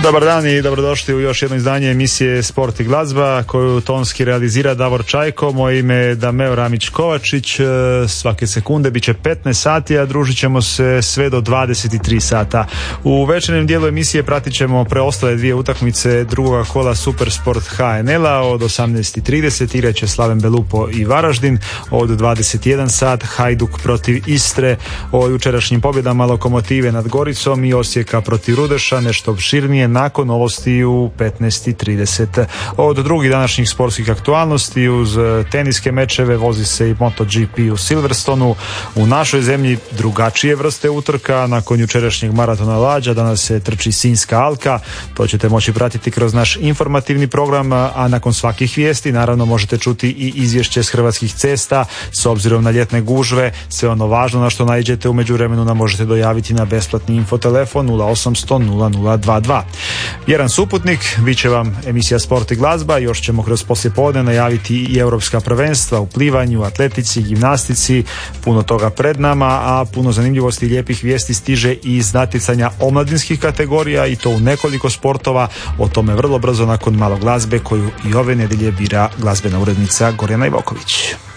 Dobar dan i dobrodošli u još jedno izdanje emisije Sport i glazba koju tonski realizira Davor Čajko. Moje ime je Dameo Ramić-Kovačić. Svake sekunde bit će 15 sati, a družit ćemo se sve do 23 sata. U večernjem dijelu emisije pratit ćemo preostale dvije utakmice drugoga kola Supersport HNL-a. Od 18.30 igrat će Slaven Belupo i Varaždin. Od 21 sat Hajduk protiv Istre. O jučerašnjim pobjedama Lokomotive nad Goricom i Osijeka protiv Rudeša nešto opširnije nakon novosti u 15.30. Od drugih današnjih sportskih aktualnosti uz teniske mečeve vozi se i MotoGP u Silverstonu. U našoj zemlji drugačije vrste utrka. Nakon jučerašnjeg maratona lađa danas se trči Sinjska alka. To ćete moći pratiti kroz naš informativni program, a nakon svakih vijesti naravno možete čuti i izvješće s hrvatskih cesta. S obzirom na ljetne gužve, sve ono važno na što naiđete u međuvremenu nam možete dojaviti na besplatni infotelefon 0800 0022. Vjeran Suputnik, bit će vam emisija Sport i glazba. Još ćemo kroz poslijepodne najaviti i europska prvenstva u plivanju, atletici, gimnastici. Puno toga pred nama, a puno zanimljivosti i lijepih vijesti stiže i iz natjecanja omladinskih kategorija, i to u nekoliko sportova. O tome vrlo brzo nakon malo glazbe koju i ove nedjelje bira glazbena urednica Gorjana Ivoković.